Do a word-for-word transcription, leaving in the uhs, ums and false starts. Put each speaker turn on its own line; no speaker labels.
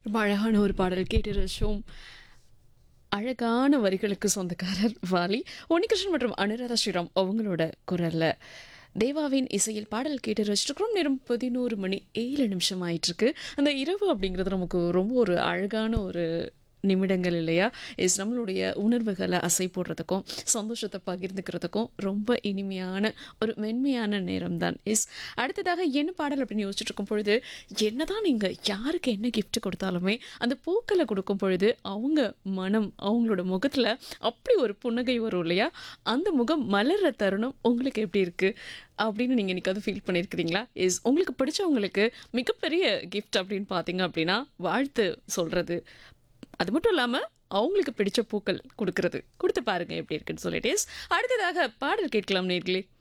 ரொம்ப அழகான ஒரு பாடல் கேட்டு ரசிச்சோம். அழகான வரிகளுக்கு சொந்தக்காரர் வாலி, உன்னிகிருஷ்ணன் மற்றும் அனுராதா ஸ்ரீராம் அவங்களோட குரல்ல. தேவாவின் இசையில் பாடல் கேட்டு ரசிச்சிருக்கிறோம். நேரம் பதினொன்று மணி ஏழு நிமிஷம் ஆயிட்டிருக்கு. அந்த இரவு அப்படிங்கிறது நமக்கு ரொம்ப ஒரு அழகான ஒரு நிமிடங்கள் இல்லையா? இஸ் நம்மளுடைய உணர்வுகள அசை போடுறதுக்கும், சந்தோஷத்த பகிர்ந்துக்கிறதுக்கும் ரொம்ப இனிமையான ஒரு மென்மையான நேரம் தான். இஸ் அடுத்ததாக என்ன பாடல் அப்படின்னு யோசிச்சுட்டு இருக்கும் பொழுது, என்னதான் நீங்க யாருக்கு என்ன கிஃப்ட் கொடுத்தாலுமே, அந்த பூக்கள கொடுக்கும் பொழுது அவங்க மனம், அவங்களோட முகத்துல அப்படி ஒரு புன்னகை வரும் இல்லையா? அந்த முகம் மலர்ற தருணம் உங்களுக்கு எப்படி இருக்கு? அப்படின்னு நீங்க என்னைக்காவது ஃபீல் பண்ணியிருக்கிறீங்களா? இஸ் உங்களுக்கு பிடிச்சவங்களுக்கு மிகப்பெரிய கிஃப்ட் அப்படின்னு பார்த்தீங்க அப்படின்னா, வாழ்த்து சொல்றது. அது மட்டும் இல்லாம, அவங்களுக்கு பிடிச்ச பூக்கள் குடுக்குறது. குடுத்து பாருங்க எப்படி இருக்குன்னு சொல்லிட்டு. எஸ் அடுத்ததாக பாடல் கேட்கலாம் நேயர்களே.